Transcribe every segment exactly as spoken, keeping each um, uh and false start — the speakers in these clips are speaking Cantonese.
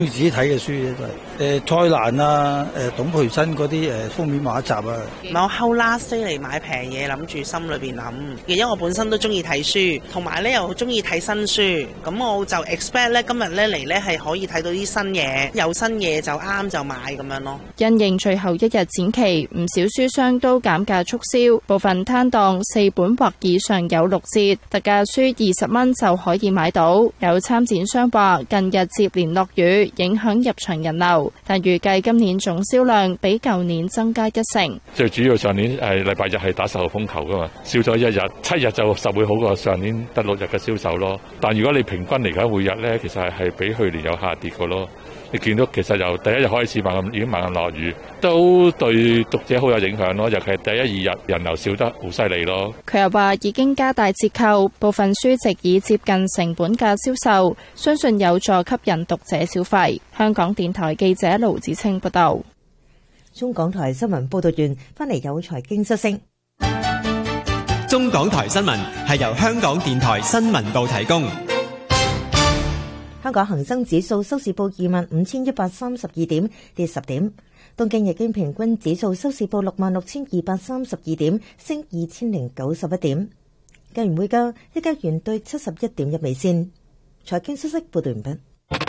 自己睇嘅書咧都係誒蔡瀾啊、誒董培生嗰啲誒封面畫集啊。 唔係我 hold last day 嚟買平嘢，諗住心裏邊諗，因為我本身都中意睇書，同埋咧又好中意睇新書，咁我就 expect 咧今日咧嚟咧係可以睇到啲新嘢，有新嘢就啱就買咁樣咯。 因應最後一日展期，唔少書商都減價促銷，部分攤檔四本或以上有六折，特價書二十蚊就可以買到。有參展商話近日接連落雨，影響入場人流，但預計今年總銷量比舊年增加一成。 最主要上年誒禮拜日係打十號風球噶嘛，少咗一日，七日就實會好過上年得六日嘅銷售咯。但如果你平均嚟講每日咧，其實係係比去年有下跌嘅咯。你見到其實由第一日開始猛咁已經猛咁落雨，都對讀者好有影響咯。尤其係第一二日人流少得好犀利咯。 佢又話已經加大折扣，部分書籍已接近成本價銷售，相信有助吸引讀者消費。香港電台記者盧子清報道。 中港台新聞報道完，翻嚟有財經消息。 中港台新聞係由香港電台新聞部提供。 香港恒生指數收市報二萬五千一百三十二點，跌十點。東京日經平均指數收市報六萬六千二百三十二點，升二千零九十一點。港元匯價一加元兌七十一點一美仙。財經消息報道完畢。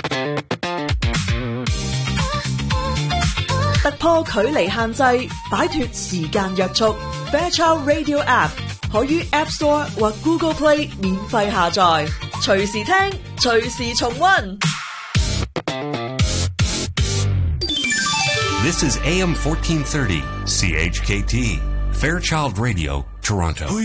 突破距離限制，擺脫時間約束。Fairchild Radio App 可於 App Store 或 Google Play 免費下載，隨時聽，隨時重溫。 This is A M fourteen thirty, C H K T, Fairchild Radio, Toronto.